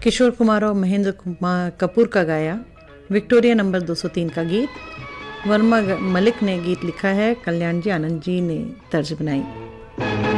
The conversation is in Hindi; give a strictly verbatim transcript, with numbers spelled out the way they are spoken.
किशोर कुमार और महेंद्र कुमार कपूर का गाया विक्टोरिया नंबर दो सौ तीन का गीत। वर्मा मलिक ने गीत लिखा है, कल्याण जी आनंद जी ने तर्ज बनाई।